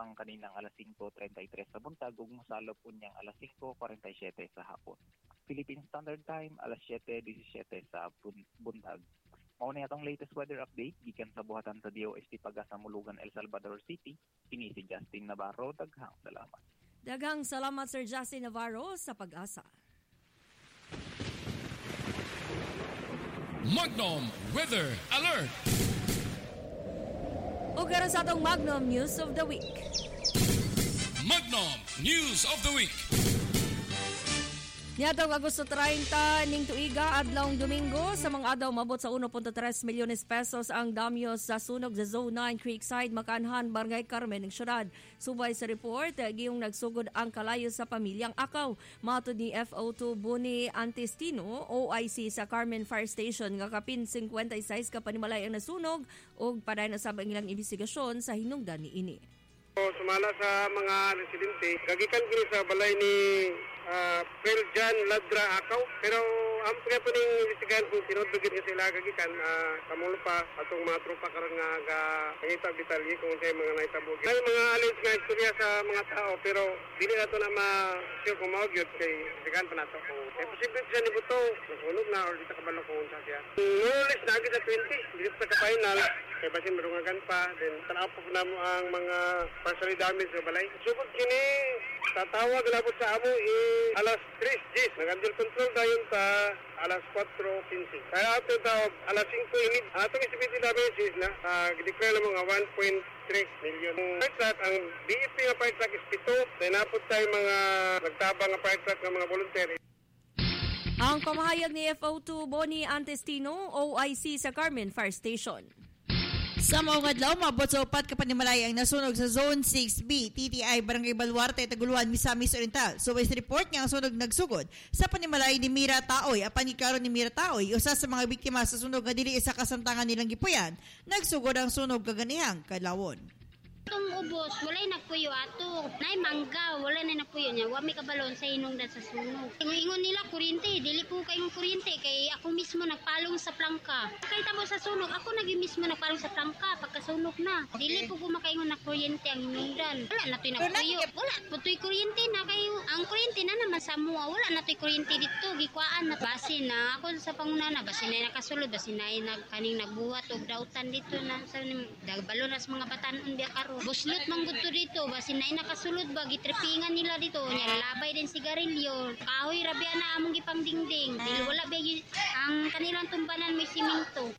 Pang kaninang alas 5:33 sa buntag ug mosalo po niyang alas 5:47 sa hapon. Philippine Standard Time alas 7:17 sa buntag. Mao na atong latest weather update gikan sa buhatan sa DOST Pagasamulugan, El Salvador City. Ini si Justin Navarro. Daghang salamat. Daghang salamat Sir Justin Navarro sa Pag-asa. Magnum Weather Alert! O karon sa atong Magnum News of the Week. Magnum News of the Week. Niadtong Agosto 30 ning tuiga adlawng Domingo sa mga adlaw mabot sa 1.3 milyones pesos ang damyo sa sunog sa Zone 9 Creekside, Makanhan, Barangay Carmen ng syudad. Subay sa report, giyong nagsugod ang kalayo sa pamilyang Akaw. Matod ni FO2 Boni Antestino, OIC sa Carmen Fire Station nga kapin 56 ka panimalay ang nasunog ug paday na sabang ilang investigasyon sa hinungdan niini. Sumala sa mga residente, gagikan ko sa balay ni Peljan Ladra Akaw. Pero ang po ning investigahan kung sinodugin nga sila gagikan, kamulo pa atong mga tropa karon nga nangitag detalye kung sa mga naitabo. May mga alleged nga istorya sa mga tao pero dili nato na ma-sure kung maugyot kay investigahan pa nato. Kaya posible siya ni Buto, nasunog na or dito kabalo kung sa siya. Nulis na agad sa 20, dito sa ka-final. Kaya basin marungagan pa, then tanaw po na mo ang mga partially damage sa balay. Subot kini, tatawag labot sa amo alas 3:10. Nag-under control dayon ta alas 4:15. Kaya ato tawag alas 5 inid. Atong estimate damages na declare lang mga 1.3 million. Fire truck, ang BFP nga fire truck is 7. Then napod tayo mga nagtabang nga fire truck nga mga voluntary. Ang pamahayag ni FO2 Boni Antestino, OIC sa Carmen Fire Station. Sa mga adlaw, mabot sa 4 ka panimalay ang nasunog sa Zone 6B, TTI, Barangay Baluarte, Taguluan, Misamis Oriental. So, sa report nga ang sunog nagsugod sa panimalay ni Mira Taoy. Apan ikaron ni Mira Taoy, usa sa mga biktima sa sunog nga dili isa kasamtangan nilang gipuyan, nagsugod ang sunog kaganihang kadlawon. Itong ubos, walay nagpuyo ato. Nay mangga, wala na nagpuyo niya. Wami kabalon sa hinungdan sa sunog. Ingon nila kuryente, dili po kayong kuryente kay ako mismo nagpalong sa plangka. Kay tamo sa sunog, ako naging mismo nagpalong sa plangka pagkasunog na. Dili po kumakaingon na kuryente ang hinungdan. Wala na to'y nagpuyo. Wala po to'y kuryente na kayo. Ang kuryente na naman sa mua. Wala na to'y kuryente dito. Gikwaan na basin na ako sa panguna na. Basin na nakasulod. Basin na kaning nagbuhat o dautan dito na sa balon na sa mga batanon biya karo. Buslot mangguto dito, basin na nakasulod ba, gitripingan nila dito, niya labay din sigarilyo, kahoy rabia na among gipangdingding, dili wala ba ang kanilang tumbanan may simento.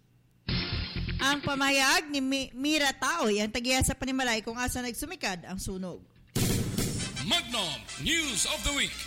Ang pamahayag ni Mira Taoy ang tagiya sa panimalay kung asa nagsumikad ang sunog. Magnum News of the Week.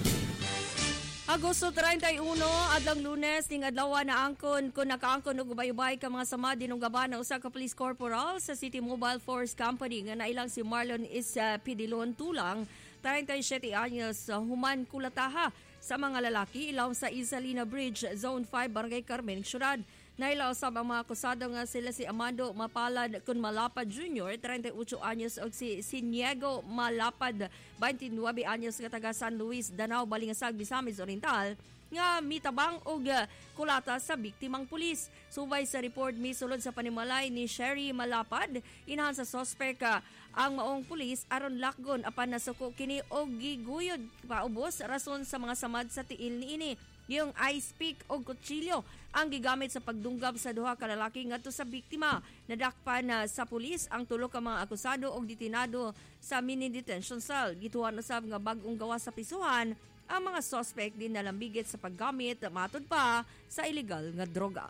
Agosto 31, adlang Lunes, ning adlaw na angkon kung nakaangkon og ubay-ubay ka mga sama dinunggaban na usa ka police corporal sa City Mobile Force Company nga nailang si Marlon Pidilon Tulang, 37 anyos, human kulataha sa mga lalaki ilaw sa Isalina Bridge, Zone 5, Barangay Carmen, syudad. Nailaw sa mga akusado nga sila si Amando Mapalad Kun Malapad Jr., 38 anyos, o si Siniego Malapad, 29 anyos, nga taga San Luis, Danao, Balingasag, Misamis Oriental, nga mitabang og kulata sa biktimang pulis. Subay sa report misulod sa panimalay ni Sherry Malapad, inahan sa sospek ang maong pulis aron lakgon apan nasuko kini og giguyod paubos rason sa mga samad sa tiil niini. Yung ice pick o kutsilyo ang gigamit sa pagdunggab sa duha ka lalaki ngadto sa biktima. Nadakpan sa pulis ang tulo ka mga akusado og detinado sa mini detention cell. Gituan usab nga bag-ong gawa sa prisuhan ang mga suspect din nalambigit sa paggamit matod pa sa illegal nga droga.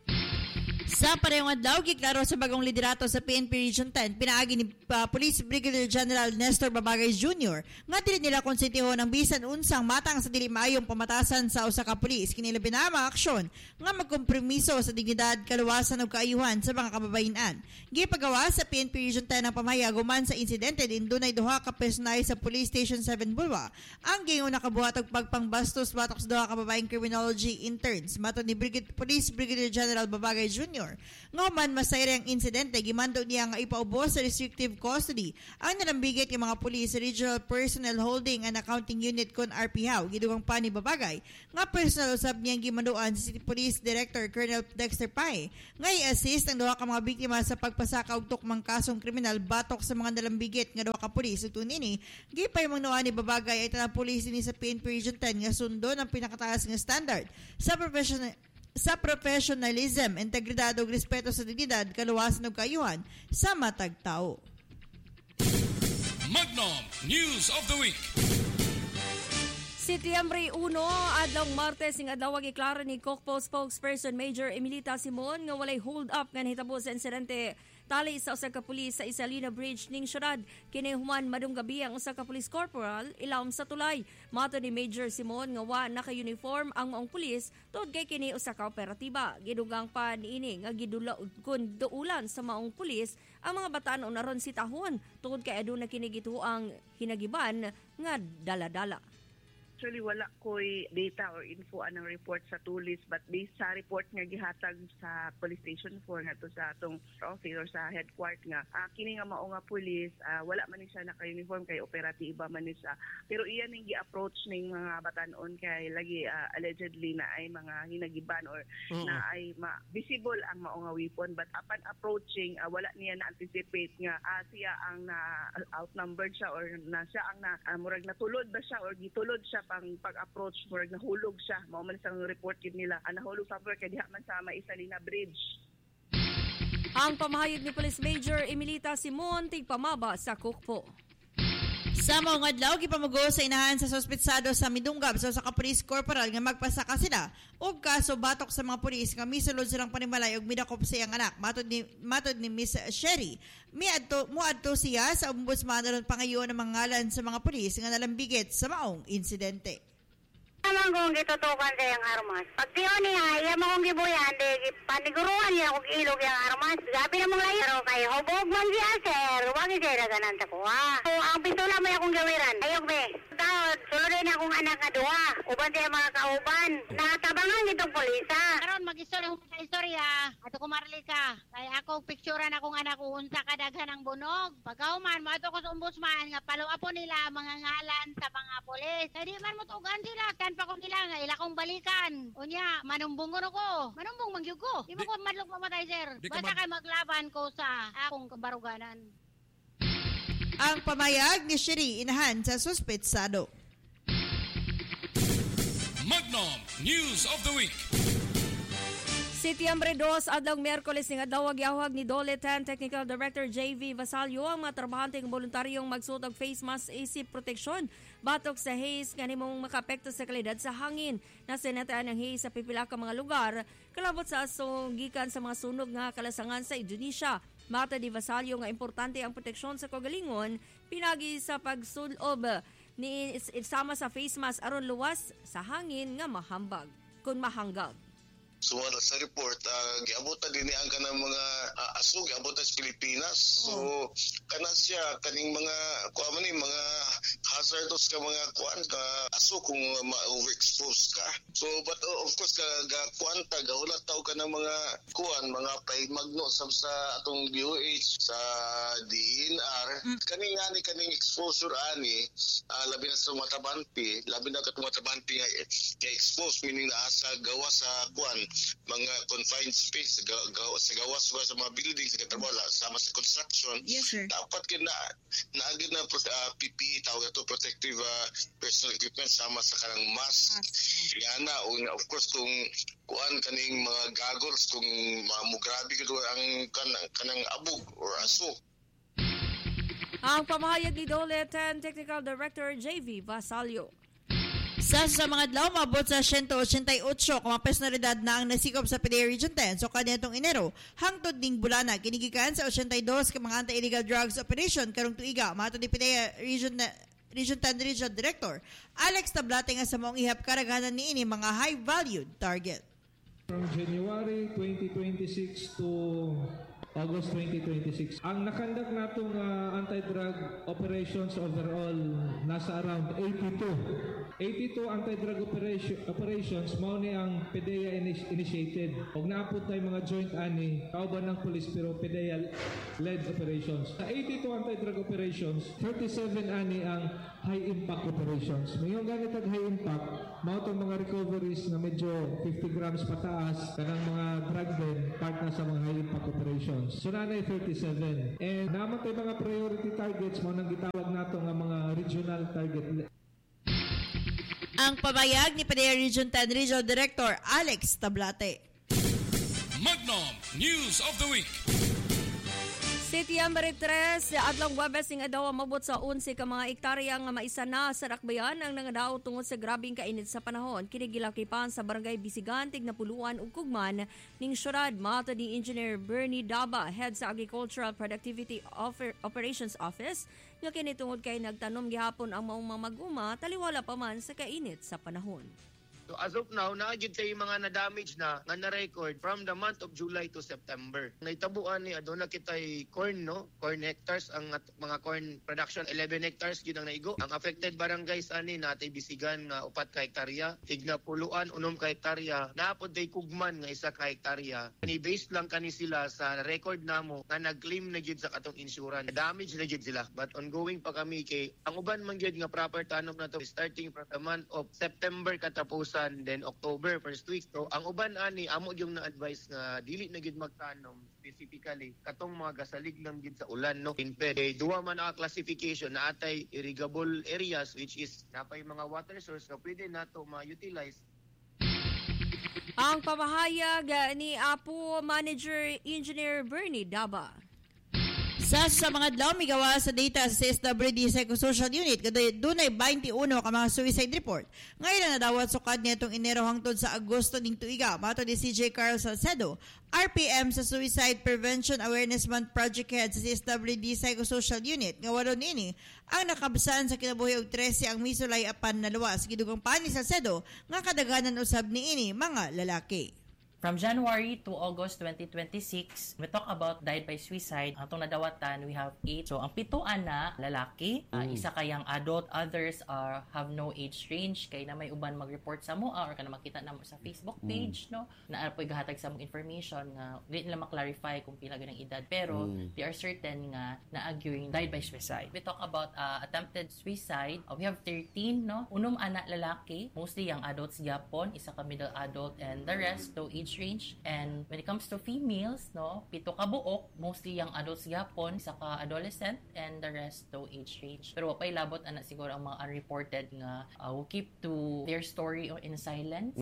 Sa parehong adlaw, giklaro sa bagong liderato sa PNP Region 10, pinaagi ni Police Brigadier General Nestor Babagay Jr. nga dili nila konsentihon ang bisan unsang matang sa dili maayong pamatasan sa usa ka pulis. Kinilabi na mga aksyon nga magkompromiso sa dignidad, kaluwasan ug kaayuhan sa mga kababayenan. Gipagawa sa PNP Region 10 ang pamahayag human sa insidente din dunay duha ka personay sa Police Station 7 Bulwa ang gingon nakabuhat og pagpangbastos batok sa duha ka babaeng criminology interns. Matod ni Police Brigadier General Babagay Jr., Jr. Ngoman masayre ang insidente, gimando niya nga ipaubos sa restrictive custody ang nalambigit ng mga pulis sa Regional Personnel Holding and Accounting Unit kon RPHAW. Gidugang pa ni Babagay nga personal usab niyang gimanduan sa City Police Director Colonel Dexter Pai nga i-assist ang duha ka mga biktima sa pagpasaka og tukmang kasong kriminal batok sa mga nalambigit nga duha ka pulis. Ug tunini gipay mangnuan ni Babagay ay tanang pulis dinhi sa PNP Region 10 nga sundo ng pinakataas nga standard sa professionalism, integridad ug respeto sa dignidad, kaluwasan ug kaayuhan sa matag tao. Magnum News of the Week. Setyembre 1, adlong Martes, ing adlaw giklaro ni Kokpo spokesperson Major Emilita Simon nga walay hold up nga nahitabo sa insidente tali sa usa ka pulis sa Isalina Bridge ning syudad. Kini human madung gabi ang usa ka police corporal ilawom sa tulay. Mato ni Major Simon nga wa naka-uniform ang maong pulis tungod kay kini usa ka operatiba. Gidugang pa niini nga gidulaod kun duulan sa maong pulis ang mga batan-o naron sitahon tungod kay aduna kini gituang hinagiban nga dala-dala. Actually, wala ko'y data or info anang report sa tulis, but based sa report nga gihatag sa Police Station 4 nga to sa atong office or sa headquarters nga, kini nga mao nga pulis, wala man ni siya naka-uniform kay operatiba man ni siya. Pero iyan ning gi-approach ning mga batanon kay lagi allegedly na ay mga hinagiban or na ay visible ang mao nga weapon, but upon approaching, wala niya na-anticipate nga siya ang outnumbered siya or na siya ang murag natulod ba siya or gitulod siya pang pag-approach, murag nahulog siya. Mao man sang report gid nila. Nahulog sa kay diha man sa Isalina Bridge. Ang pamahayag ni Police Major Emilita Simon tigpamaba sa Kokpo. Sa mga adlaw gipamugo sa inahan sa suspetsado sa Midungab sa ka police corporal nga magpasaka sila og kaso batok sa mga pulis nga misulod silang panimalay og midakop sa iyang anak. Matod ni Miss Sherry, muadto siya sa ombudsman aron pangayon ang mga ngalan sa mga pulis nga nalambigit sa maong insidente. Naman kong gitutukan sa yung armas. Pag tiyo niya, iya mo kong gibuyan, paniguruan niya kung ilog yung armas. Sabi na mong layaro kay hubog man siya, sir. Huwag siya naganan sa kuha. So, ang pistola mo akong gawiran. Ayok, be. Daot, sulodin akong anak na duha. Uban siya mga kauban. Nakatabangan itong polisa. Karon mag-istorya ko sa istorya. Ato ko Marlika. Kaya ako picturean akong anak ko unsa kadaghan ang bunog. Pagkauman, mato ko sa ombudsman nga paluapo nila mga ngalan sa mga pulis. Kaya di man motugan sila. Pa ko nila nga ila kong balikan. Unya, manumbong ko. Manumbong mangyug ko. Di mo ko madlok mamatay, sir. Basta kay maglaban ko sa akong kabaruganan. Ang pamayag ni Sherry inahan sa suspetsado. Magnum News of the Week. Setyembre 2, adlong Miyerkules ning adlaw giawhag ni Dole 10 Technical Director JV Vasallo ang mga trabahanteng voluntaryong magsuot og face mask isip proteksyon batok sa haze nga nimong makaapekto sa kalidad sa hangin. Nasenataan ang haze sa pipila ka mga lugar kalabot sa asong gikan sa mga sunog nga kalasangan sa Indonesia. Mata di Vasallo nga importante ang proteksyon sa kagalingon pinagi sa pagsulob ni isama sa face mask aron luwas sa hangin nga mahambag kun mahanggag. So sa report, giabutan din ang kanang mga asog, giabutan sa Pilipinas. So kana siya kaning mga mga hazardous ka mga asog kung ma-overexpose ka. So but of course ga hulat taw ka ng mga mga pahimagno sa atong DOH sa DNR. Kaning exposure ani labi na sa matabanti, labi na katong matabanti nga expose meaning na sa gawa sa mga confined space sa gawas sa mga building sa katrabaho sama sa construction. Yes, sir. Dapat naagid na PPE tawag ito protective personal equipment sama sa kanang mask. Yan na of course kung kaning mga goggles kung mugrabe gito ang kanang abog or aso. Ang pamahayag ni Dole 10 Technical Director JV Vasallo. Sa mga adlaw, maabot sa 188 kung mga personalidad na ang nasikop sa PDEA Region 10. So, kanitong Enero, hangtod ding bulana, kinigikan sa 82 ka mga anti-illegal drugs operation karong tuiga. Mato ni PDEA Region 10 Regional Director Alex Tablate nga sa maong ihap karagahanan ni ini mga high-valued target. From January 2026 to August 2026. Ang nakandak natong anti-drug operations overall nasa around 82. 82 anti-drug operations mao ni ang PDEA initiated. Og naapod tay mga joint ani kauban ng police pero PDEA led operations. Sa 82 anti-drug operations, 37 ani ang high impact operations. Mayong ganit ang high impact, mao tong mga recoveries na medyo 50 grams pataas kanang mga drug din part na sa mga high impact operations. So nanay 37. And naman tayo mga priority targets mo nang gitawag nato nga mga regional target. Ang pabayag ni PDEA Region 10 Regional Director Alex Tablate. Magnum News of the Week. September 3, adlong Huwebes ing adlaw mabot sa 11 ka mga ektarya nga maisana sa Dakbayan ang nangadaot tungod sa grabing kainit sa panahon. Kini gilakipan sa Barangay Bisigan, Tignapuloan ug Kugman ning syudad. Mato ni Engineer Bernie Daba, head sa Agricultural Productivity Operations Office, nga kini tungod kay nagtanom gihapon ang maong mamaguma taliwala pa man sa kainit sa panahon. So as of now, naagid tayo mga na-damage na nga na-record from the month of July to September. Naitabuan ni aduna kitay corn, no? Corn hectares, ang mga corn production, 11 hectares yun ang naigo. Ang affected barangays ani natay Bisigan nga 4 ka hektarya, Tignapuloan 6 ka hektarya, naapod day Kugman nga 1 ka hektarya. Ni-based lang kani sila sa record namo nga nag-claim na gyud sa katong insurance. Damage na gyud sila. But ongoing pa kami kay ang uban man gyud nga proper tanom na to starting from the month of September katapos then October first week. So ang uban ani amo yung na-advise nga dili na gid magtanom specifically katong mga gasalig lang gid sa ulan, no. In pwede duwa man ang classification na atay irrigable areas which is napay mga water source na pwede nato ma-utilize. Ang pamahayag ni Apo Manager Engineer Bernie Daba. Sa mga adlaw migawa sa data sa SWD Psychosocial Unit kaday dunay 21 ka mga suicide report. Ngayon na dawat sukad nitong Enero hangtod sa Agosto ning tuiga. Mato ni CJ Carl Salcedo, RPM sa Suicide Prevention Awareness Month Project Head sa SWD Psychosocial Unit nga walon ini ang nakabsaan sa kinabuhi og 13 ang misulay apan na luwas gidugang pa ni Salcedo nga kadaghanan usab niini mga lalaki. From January to August 2026, we talk about died by suicide. Atong nadawatan, we have 8. So, ang 7 na lalaki, isa kayang adult, others have no age range. Kaya na may uban mag-report sa mo or ka na makita na mo sa Facebook page, no? Na apoy gahatag sa mong information nga hindi nila maklarify kung pila ganang edad. Pero, they are certain nga na-arguing died by suicide. We talk about attempted suicide. We have 13, no? 6 anak lalaki, mostly yung adults yapon, isa ka middle adult, and the rest, no age range. And when it comes to females, no, 7 ka buok, mostly yung adults yapon, isa ka adolescent, and the rest no age range. Pero wapay labot ana siguro ang mga unreported nga will keep to their story in silence.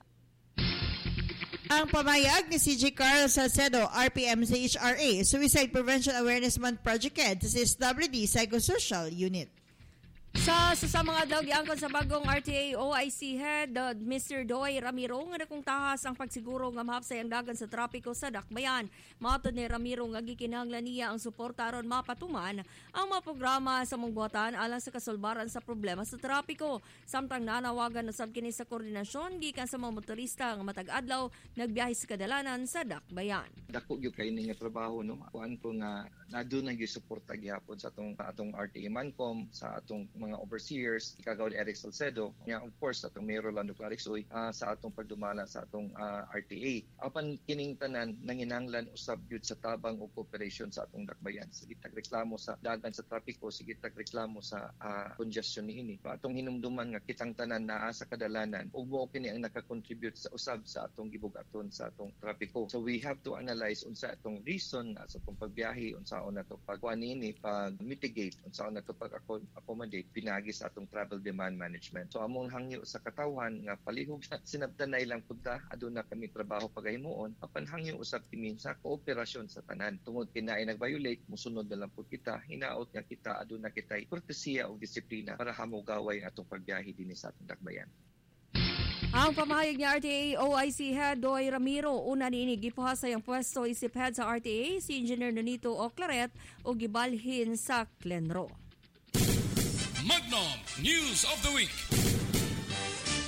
Ang pamayag ni CJ Carl Salcedo, RPM sa HRA, Suicide Prevention Awareness Month Project Head sa SWD Psychosocial Unit. Sa mga adlaw giangkon sa bagong RTA OIC Head, Mr. Doy Ramiro nga dakong tahas ang pagsiguro nga mahapsay ang dagan sa trapiko sa Dakbayan. Matod ni Ramiro nga gikinahanglan niya ang suporta aron mapatuman ang mga programa sa mungguatan alang sa kasulbaran sa problema sa trapiko. Samtang nanawagan usab kini sa koordinasyon gikan sa mga motorista nga matag adlaw nagbiyahe sa kadalanan sa Dakbayan. Dako gyud kay ning trabaho, no. Kuan ko nga nadun gyud suporta gyapon sa atong RTA Mancom, sa atong mga overseers, ikagaw ni Eric Salcedo, nga of course atong Mayor Rolando Clarixoy, sa atong pagdumala sa atong RTA. Apan kining tanan nanginahanglan usab gyud sa tabang og cooperation sa atong Dakbayan. Sige tagreklamo sa dagan sa trapiko, sige tagreklamo sa congestion niini. Atong hinumduman nga kitang tanan naa sa kadalanan ug mo kini ang naka-contribute sa usab sa atong gibugaton sa atong trapiko. So we have to analyze unsa atong reason sa atong pagbiyahe, unsaon nato pagkuanini, pag-mitigate, unsaon nato pag-accommodate pinagi sa atong travel demand management. So among hangyo sa katawhan nga palihog sinabtanay lang punta aduna kami trabaho pagahimuon apan hangyo usab kami sa kooperasyon sa tanan. Tungod kinaay nag-violate, musunod na lang pud kita, hinaot nga kita aduna kitay kortesiya o disiplina para hamugaway atong pagbiyahe dinhi sa atong Dakbayan. Ang pamahayag ni RTA OIC Head Doy Ramiro, una niini gipuhasay ang pwesto isip head sa RTA si Engineer Nonito Oclaret o gibalhin sa Clenro. Magnum News of the Week.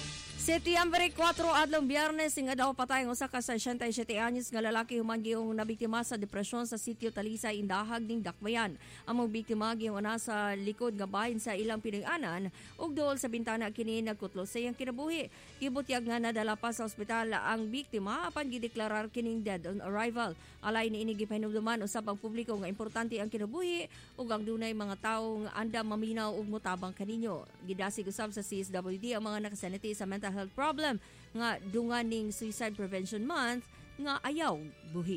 Setyembre 4 adlong Biyernes nga daw patay ang usa ka 67 anyos nga lalaki human giyong nabiktima sa depresyon sa sitio Talisay Indahag ning Dakbayan. Among biktima giyong ana sa likod nga bahin sa ilang pinag-anan ug duol sa bintana kini nagkutlo sa iyang kinabuhi. Gibutyag nga nadala pa sa ospital ang biktima apan gideklarar kining dead on arrival. Alay niini gipahinumduman usab ang publiko nga importante ang kinabuhi ug ang dunay mga tawo nga andam maminaw ug motabang kaninyo. Gidasig usab sa CSWD ang mga nakasaniti sa mental health problem nga dungan ning Suicide Prevention Month nga ayaw buhi.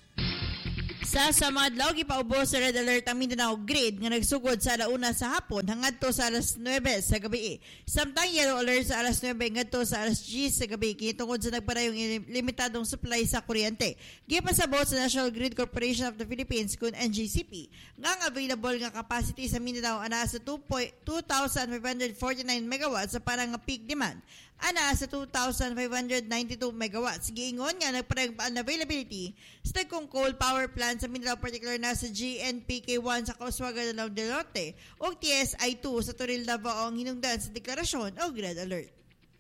Sa mga adlaw gipaubos sa Red Alert ang Mindanao Grid nga nagsugod sa alauna sa hapon hanggadto sa alas 9 sa gabi. Samtang Yellow Alert sa alas 9 ngadto sa alas 10 sa gabi kitungod sa nagparayong limitadong supply sa kuryente. Gipasabot sa National Grid Corporation of the Philippines kun NGCP nga ang available nga capacity sa Mindanao ana sa 2,549 megawatts sa parang nga peak demand. Ana sa 2,592 megawatts. Giingon nga nagparang unavailability sa tagkong coal power plant sa Mindanao, particular na sa GNPK1 sa Causuaga del Norte o TSI2 sa Toril Davao ang hinungdan sa deklarasyon o Red Alert.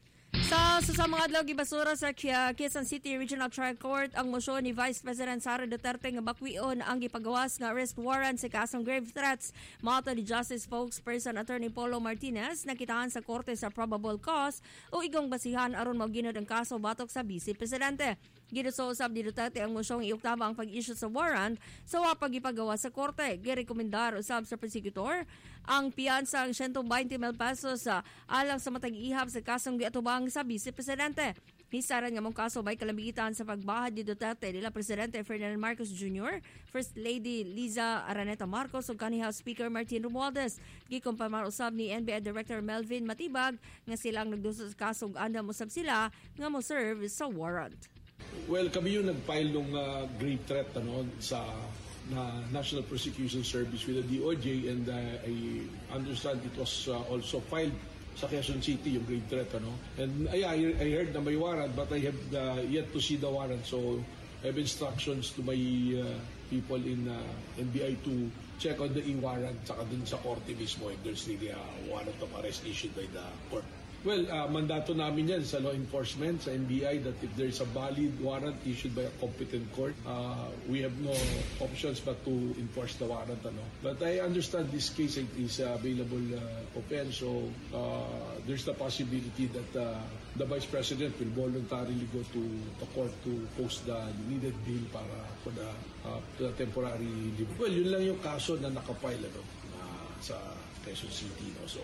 Sa mga adlaw gibasura sa Quezon City Regional Trial Court ang mosyon ni Vice President Sara Duterte nga bakwion ang gipagawas nga arrest warrant sa kasong grave threats. Mato ni Justice spokesperson Attorney Polo Martinez nakitahan sa korte sa probable cause o igong basihan aron maginod ang kaso batok sa Vice Presidente. Ginusousab ni Duterte ang mosyong iuktaba ang pag-issue sa warrant sa pagipagawa sa korte. Girekomendar usab sa prosecutor ang piyansang 120 mil pesos alang sa matag-ihap sa kasong giatubang sa Vice Presidente. Hisaran nga mong kaso may kalambigitan sa pagbahad ni Duterte nila Presidente Ferdinand Marcos Jr., First Lady Liza Araneta Marcos ug kanhi House Speaker Martin Romualdez. Gikumpirmar usab ni NBI Director Melvin Matibag nga silang nagduso sa kaso ug andam usab sila nga mo serve sa warrant. Well, kami yung nag-file ng grave threat sa National Prosecution Service with the DOJ, and I understand it was also filed sa Quezon City, yung grave threat. And I heard na may warrant, but I have yet to see the warrant. So I have instructions to my people in NBI to check on the e-warrant saka dun sa korte mismo if there's really a warrant of arrest issued by the court. Well, mandato namin yan sa law enforcement, sa NBI, that if there's a valid warrant issued by a competent court, we have no options but to enforce the warrant. But I understand this case is available offense, so there's the possibility that the Vice President will voluntarily go to the court to post the needed bail para for the temporary leave. Well, yun lang yung kaso na nakapile sa Quezon City. So,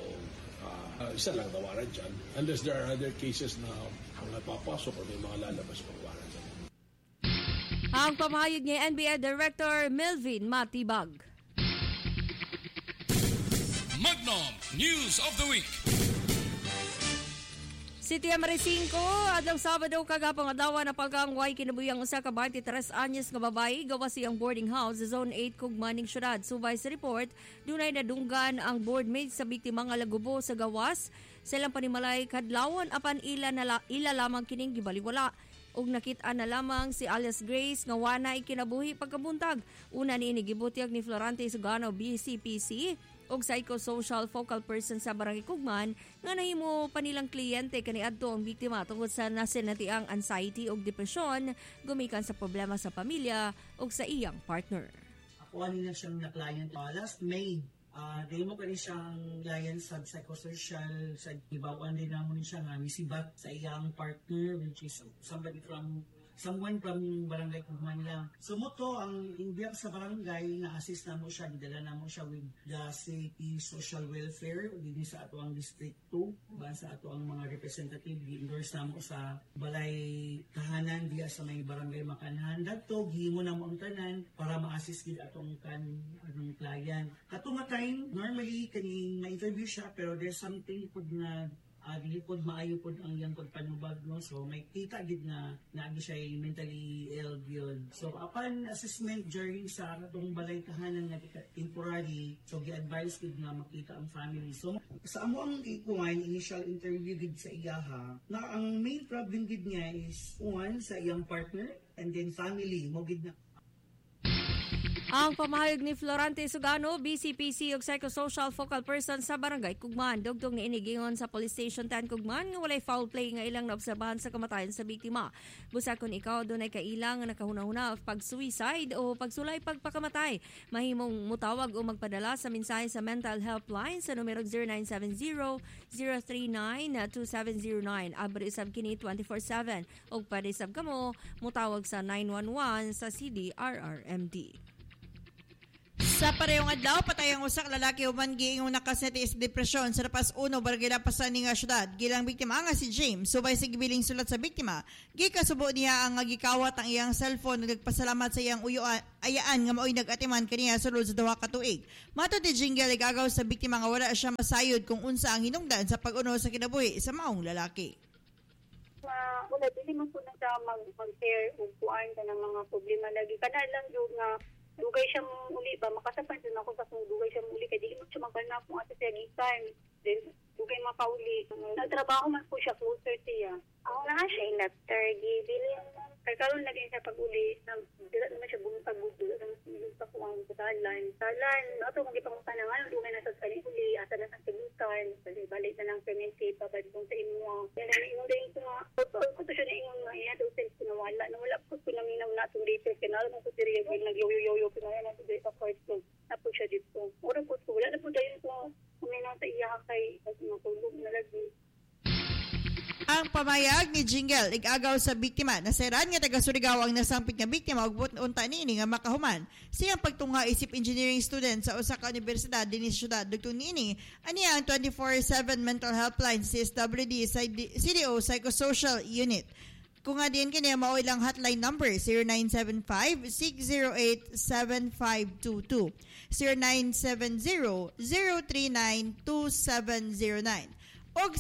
isa lang na warrant dyan. Unless there are other cases na mga papasok o may mga lalabas pang warrant dyan. Ang pamahayag ni NBI Director Melvin Matibag. Magnum News of the Week. Setyembre 5, adlaw Sabado kagapong adlaw na pagkangway kinabuyang usa ka 23 anyos nga babae gawa siyang boarding house sa Zone 8 Kugmaning Syudad. Subay sa report, dunay nadunggan ang boardmate sa biktima nga lagubo sa gawas. Silang panimalay kadlawon apan ila lamang kining gibaliwala. Og nakita na lamang si alias Grace nga wanay kinabuhi pagkabuntag. Una niini gibutyag ni Florante Sugano BCPC og psychosocial focal person sa Barangay Kugman nga nahimo pa nilang kliyente kaniadto ang biktima tungod sa nasinatiang anxiety og depresyon gumikan sa problema sa pamilya og sa iyang partner. Ako na siyang na-client last May. Dahil mo kani siyang client sa psychosocial, sa ibawan din naman siya nga misibat sa iyang partner, which is someone from Barangay Kugman lang. So mo to, ang imbiyak sa barangay, na-assist na mo siya, gidala na mo siya with the City Social Welfare, dito sa ato ang District 2, ba sa ato ang mga representative, gi-endorse na mo sa balay tahanan, diya sa may barangay Makanhan. Dagto, gihimo na mo ang tanan para ma-assist gid atong anong client. Katong time, normally, kaning ma-interview siya, pero there's something pud na dili pod maayo pod ang iyang pagpanubag, no? So may kita gid na naagi siya mentally ill gyud. So upon assessment during sa atong balay tahanan nga temporary, so gi-advise gid na makita ang family. So sa amo ang ikuan initial interview gid sa iyaha na ang main problem gid niya is one sa iyang partner and then family mo gid na. Ang pamahayag ni Florante Sugano, BCPC ug psychosocial focal person sa Barangay Kugman. Dugtong ni inigingon sa Police Station 10 Kugman nga walay foul play nga ilang naobserbahan sa kamatayon sa biktima. Busa kung ikaw dunay kailang nga nakahuna-huna pag-suicide o pagsulay pagpakamatay, mahimong mutawag o magpadala sa mensahe sa mental helpline sa numero 0970-039-2709. Abri isab kini 24/7 ug padisab kamo mutawag sa 911 sa CDRRMD. Sa parehong adlaw, patayang usak lalaki human giingong nakaseti is depresyon sa Lapas 1, Barangay Lapasan nga syudad. Gilang biktima nga si James, subay sa gibiling sulat sa biktima. Gikasubo niya ang gikawat ang iyang cellphone, nagpasalamat sa iyang ayaan nga maoy nagatiman kaniya sulod sa duha ka tuig. Matod ni Jingle igagaw sa biktima nga wala siya masayod kung unsa ang hinungdan sa pag-uno sa kinabuhi sa maong lalaki. Wala, dili man po na siya mag-share o kuhaan ka ng mga problema lagi. Kana lang yung dugay siya muli ba, makasapan din ako sa kung dugay siya muli, kaya di mo siya magkana kung asa siya gikan. Then, dugay makauli. Nagtrabaho man po siya, closer siya. Ako na siya, inapter, gibilin. Kaya karoon na din siya pag-uli, dila naman siya bumipag-gudo, sa kuwang kutalan. Talan, ato magipangutana nga, dugay na sa kanili, asa na sa kagikan, balik na ng permanente, pabalik kong sa imo. Yan na ingon din ito nga, ko to siya na ingon nga, iya daw self ko nawala. Nawala po ko naminaw na itong dito, kinala mo ko siriya, nag-yoyo-yoyo, pinaya na ito dito sa court ko. Tapos siya dito. Ura po ko, wala na po dahil ko, kuminaw sa iya kay, kasi matulog na lagi. Ang pamayag ni Jingle igagaw sa biktima na seran nga taga Surigao ang nasampit nga biktima ug unta niini nga makahuman. Siyang pagtungha isip engineering student sa usa ka universidad dinhi sa syudad. Dugtong niini aniya ang 24/7 mental helpline CSWD sa CDO Psychosocial Unit. Kung nga din kini mao ilang hotline number 0975-608-7522, 0970-039-2709 og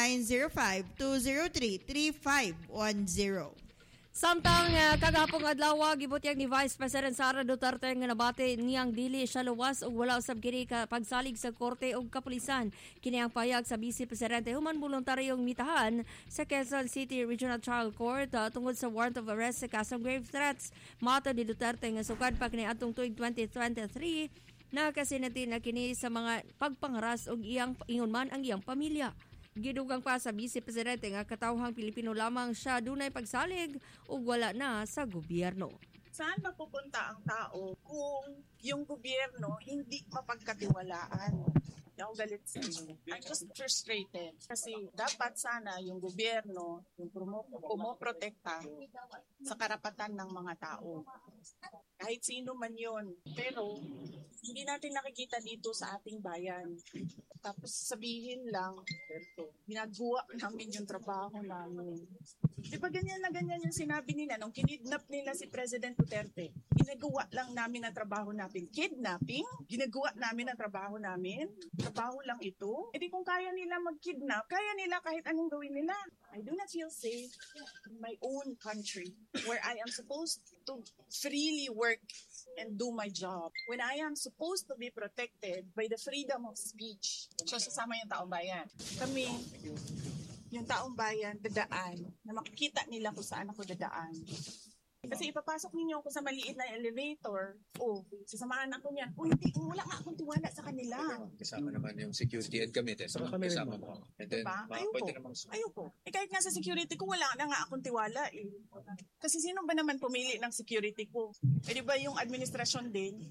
0905-203-3510. Samtang kagapong adlaw gibutyag ni Vice President Sara Duterte nga nabati niyang dili siya luwas ug wala usab kini ka pagsalig sa korte ug kapulisan. Kini ang payag sa Vice Presidente human voluntaryong mitahan sa Quezon City Regional Trial Court tungod sa warrant of arrest sa kasong grave threats. Mato ni Duterte nga sukad pa kini atong tuig 2023 nakasinati na kini sa mga pagpangaras ug iyang ingon man ang iyang pamilya. Gidugang pa sa Vice Presidente nga katawhang Pilipino lamang siya dunay pagsalig ug wala na sa gobyerno. Saan mapupunta ang tao kung yung gobyerno hindi mapagkatiwalaan? Ako galit sa inyo. I'm just frustrated. Kasi dapat sana yung gobyerno, yung pumoprotekta sa karapatan ng mga tao. Kahit sino man yun. Pero hindi natin nakikita dito sa ating bayan. Tapos sabihin lang, ginagawa namin yung trabaho namin. Di ba ganyan na ganyan yung sinabi nila nung kinidnap nila si President Duterte? Ginagawa lang namin ang trabaho namin. Kidnapping? Ginagawa namin ang trabaho namin? Trabaho lang ito? E di kung kaya nila mag-kidnap, kaya nila kahit anong gawin nila. I do not feel safe in my own country where I am supposed to freely work and do my job. When I am supposed to be protected by the freedom of speech. So sasama yung taong bayan. Kami, yung taong bayan, dadaan, na makikita nila kung saan ako dadaan. Kasi ipapasok ninyo ako sa maliit na elevator, sasamahan ako niyan. Hindi, wala nga akong tiwala sa kanila. Kasama naman yung security and kami. Kasama mo. And then, Ayoko. Kahit nga sa security ko, wala na nga akong tiwala eh. Kasi sino ba naman pumili ng security ko? Di ba yung administrasyon din?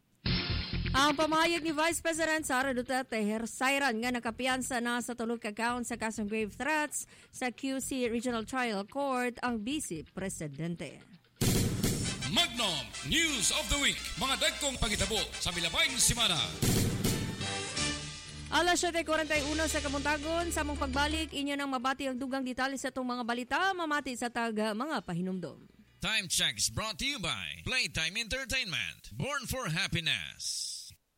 Ang pamahayag ni Vice President Sara Duterte hersayran nga nakapiyansa na sa tulog ka count sa kasong grave threats sa QC Regional Trial Court ang Vice Presidente. Magnum News of the Week. Mga dagkong pagitabo sa milabayng simana. Alas 7:41 sa Kamuntagon, sa mong pagbalik, inyo nang mabati ang dugang detalye sa itong mga balita, mamati sa taga mga pahinumdom. Time check is brought to you by Playtime Entertainment. Born for happiness.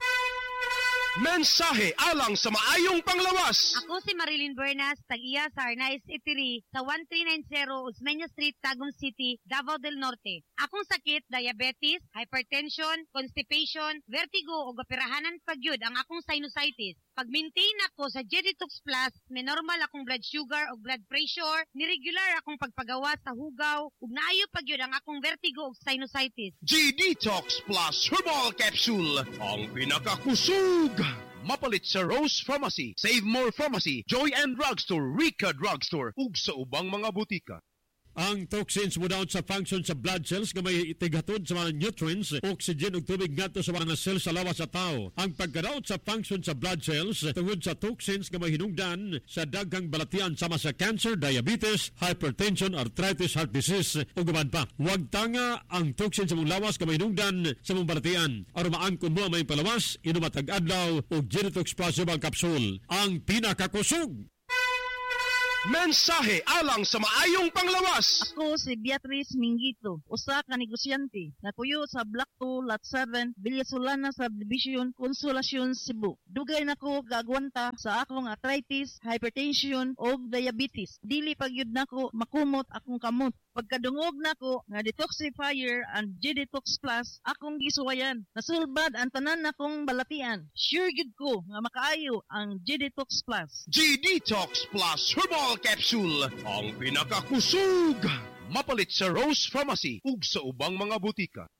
Mensahe alang sa maayong panglawas. Ako si Marilyn Buenas, tag-iya sa Arnaiz Eatery sa 1390 Osmeña Street, Tagum City, Davao del Norte. Akong sakit, diabetes, hypertension, constipation, vertigo o operahanan pagyud ang akong sinusitis. Pag-maintain ako sa G-Detox Plus, may normal akong blood sugar o blood pressure, ni regular akong pagpagawa sa hugaw, ug naayo pag yun ang akong vertigo o sinusitis. G-Detox Plus Herbal Capsule, ang pinakakusog. Mapalit sa Rose Pharmacy, Save More Pharmacy, Joy and Drugstore, Rica Drugstore, ug sa ubang mga butika. Ang toxins mo down sa function sa blood cells nga may itigatod sa mga nutrients, oxygen ug tubig ngadto sa mga cells sa lawas sa tao. Ang pagkadaot sa function sa blood cells tungod sa toxins nga may hinungdan sa daghang balatian sama sa cancer, diabetes, hypertension, arthritis, heart disease ug uban pa. Huwag tanga ang toxins sa mong lawas nga may hinungdan sa mong balatian. Aron maangkon mo ang may palawas, inom matag adlaw og G-Detox Plus Herbal Capsule, ang pinakakusog. Mensahe alang sa maayong panglawas. Ako si Beatrice Mingito, usa ka negosyante, napuyo sa Block 2, Lot 7, Villasolana Subdivision, Consolacion, Cebu. Dugay nako gagwanta sa akong arthritis, hypertension o diabetes. Dili pagyud nako makumot akong kamot. Pagkadungog nako nga detoxifier and G-Detox Plus, akong gisuwayan. Nasulbad ang tanan nakong balatian. Sure gid ko nga makaayo ang G-Detox Plus. G-Detox Plus Herbal Capsule, ang pinakakusog. Mapalit sa Rose Pharmacy ug sa ubang mga butika.